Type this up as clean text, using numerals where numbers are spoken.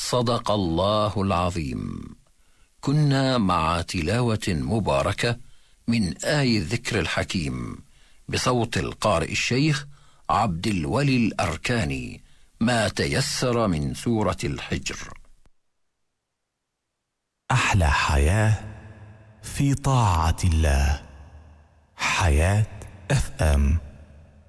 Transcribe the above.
صدق الله العظيم. كنا مع تلاوة مباركة من آي الذكر الحكيم بصوت القارئ الشيخ عبد الولي الأركاني، ما تيسر من سورة الحجر. أحلى حياة في طاعة الله. حياة FM.